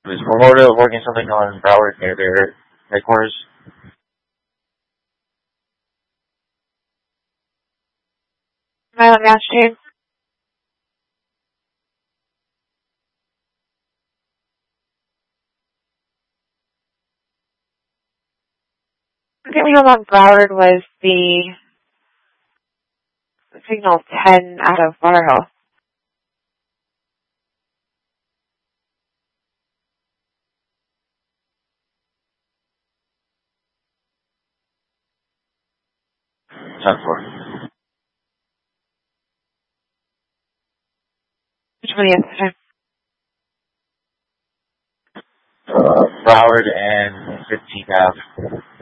Was Memorial working something on Broward near their headquarters? Let me ask you. Okay, we know that Broward was the signal 10 out of Waterhill. Ten four. Which one is Broward and 15th Ave.